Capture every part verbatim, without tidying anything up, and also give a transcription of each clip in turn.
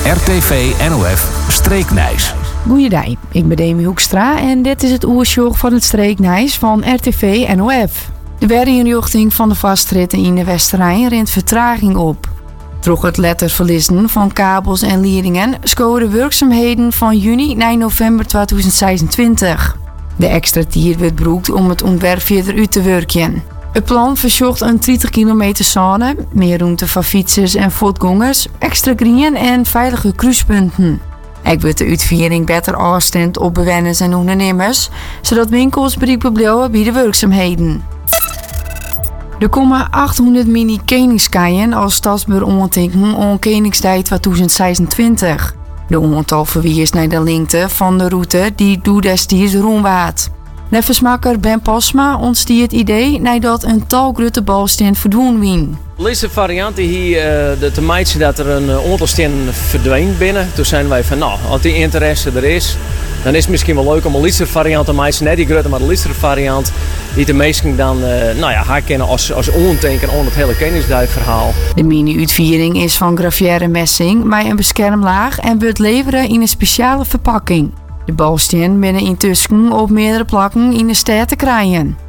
R T V N O F Streeknijs. Goeiedag, ik ben Demi Hoekstra en dit is het oersjoch van het Streeknijs van R T V N O F. De werkinrichting van de vastritten in de Westerrijn rent vertraging op. Door het letterverlissen van kabels en leidingen scoren werkzaamheden van juni naar november tweeduizend zesentwintig. De extra tijd wordt gebruikt om het ontwerp verder uit te werken. Het plan verzocht een dertig kilometer zone, meer ruimte voor fietsers en voetgangers, extra groen en veilige kruispunten. Ook wordt de uitvoering beter afgestemd op bewoners en ondernemers, zodat winkels bereikbaar blijven bij de werkzaamheden. Er komen achthonderd mini-Koningskeien als stadsbeurontwikkeling om Koningsdag tweeduizend zesentwintig. De aantal verwijst naar de lengte van de route die door destijds rondwaart. Neffensmaker Ben Pasma ontstiet het idee nadat een talgrote balstand verdwenen wien. De laatste variant hier uh, de te maken dat er een aantal stenen verdween binnen. Toen zijn wij van nou, als die interesse er is, dan is het misschien wel leuk om een liefste variant te maken. Net die grote, maar de liefste variant die de meesten dan uh, nou ja, herkennen als, als ondenken aan het hele Koningsdag-verhaal. De mini-uitviering is van gravière messing met een beschermlaag en wordt leveren in een speciale verpakking. De balstenen binnen intussen op meerdere plekken in de stad te krijgen.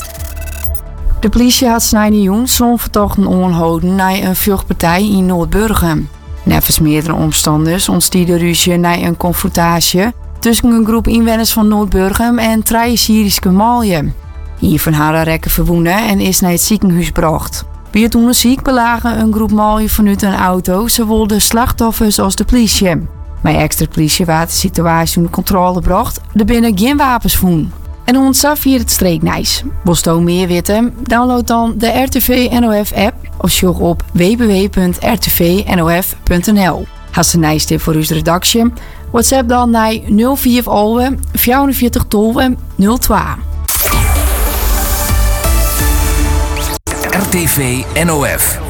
De politie had snijden zo'n vertochten aanhouden naar een vechtpartij in Noordburgum. Nevens meerdere omstanders ontstiet de ruzie naar een confrontatie tussen een groep inwoners van Noordburgum en drie Syrische maaljen. Hier van haar rekken verwonnen en is naar het ziekenhuis gebracht. Bij het onderzoek belagen een groep maaljen vanuit een auto zowel de slachtoffers als de politie. Met extra politie werd de situatie onder controle gebracht. Er binnen geen wapens voen. En ontzaf hier het Streeknijs. Wilt u meer weten? Download dan de R T V N O F app of zoek op w w w punt r t v n o f punt n l. Als een nijstip voor uw redactie, WhatsApp dan naar nul vier vierenveertig twaalf nul twee. R T V N O F